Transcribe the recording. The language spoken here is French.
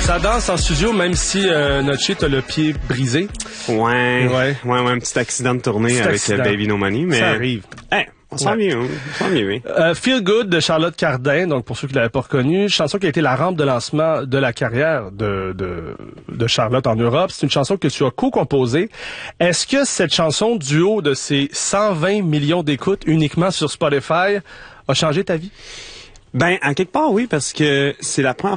Ça danse en studio, même si Notché t'as le pied brisé. Ouais, un petit accident de tournée avec Baby No Money, mais ça arrive. On s'en vient, oui. Feel Good de Charlotte Cardin, donc pour ceux qui l'avaient pas reconnu, chanson qui a été la rampe de lancement de la carrière de Charlotte en Europe. C'est une chanson que tu as co-composée. Est-ce que cette chanson, du haut de ses 120 millions d'écoutes uniquement sur Spotify, a changé ta vie? Ben, à quelque part, oui, parce que c'est la première